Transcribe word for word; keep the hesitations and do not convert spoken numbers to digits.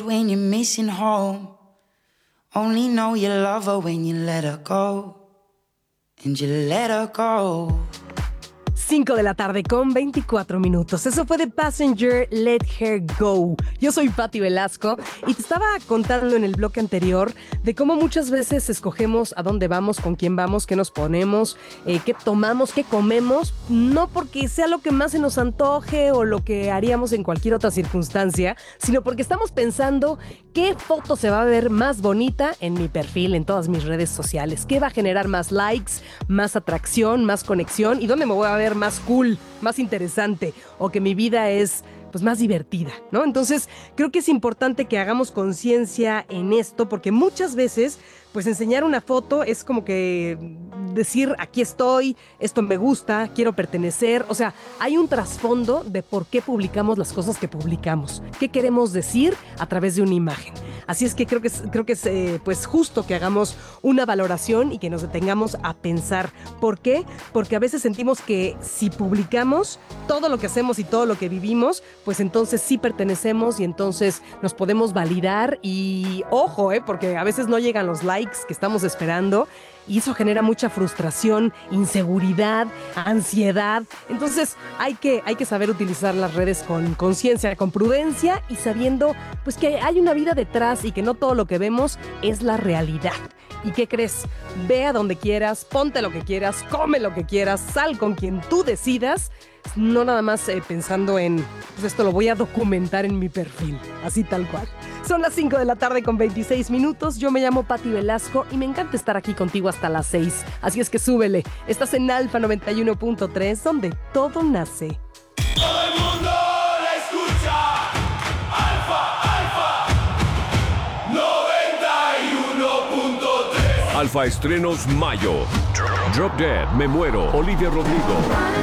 when you're missing home. Only know you love her when you let her go. And you let her go. cinco de la tarde con veinticuatro minutos. Eso fue de Passenger, Let Her Go. Yo soy Pati Velasco y te estaba contando en el bloque anterior de cómo muchas veces escogemos a dónde vamos, con quién vamos, qué nos ponemos, eh, qué tomamos, qué comemos, no porque sea lo que más se nos antoje o lo que haríamos en cualquier otra circunstancia, sino porque estamos pensando qué foto se va a ver más bonita en mi perfil, en todas mis redes sociales, qué va a generar más likes, más atracción, más conexión y dónde me voy a ver más cool, más interesante, o que mi vida es pues más divertida, ¿no? Entonces creo que es importante que hagamos conciencia en esto, porque muchas veces pues enseñar una foto es como que decir aquí estoy, esto me gusta, quiero pertenecer. O sea, hay un trasfondo de por qué publicamos las cosas que publicamos, qué queremos decir a través de una imagen. Así es que creo que es, creo que es eh, pues justo que hagamos una valoración y que nos detengamos a pensar. ¿Por qué? Porque a veces sentimos que si publicamos todo lo que hacemos y todo lo que vivimos, pues entonces sí pertenecemos y entonces nos podemos validar. Y ojo, eh, porque a veces no llegan los likes que estamos esperando y eso genera mucha frustración, inseguridad, ansiedad. Entonces hay que, hay que saber utilizar las redes con conciencia, con prudencia y sabiendo pues que hay una vida detrás y que no todo lo que vemos es la realidad. ¿Y qué crees? Ve a donde quieras, ponte lo que quieras, come lo que quieras, sal con quien tú decidas, no nada más eh, pensando en, pues esto lo voy a documentar en mi perfil, así tal cual. Son las cinco de la tarde con veintiséis minutos, yo me llamo Pati Velasco y me encanta estar aquí contigo hasta las seis, así es que súbele, estás en Alfa noventa y uno punto tres, donde todo nace. Todo el mundo la escucha, Alfa, Alfa, noventa y uno punto tres. Alfa Estrenos Mayo. Drop Dead, Me Muero, Olivia Rodrigo.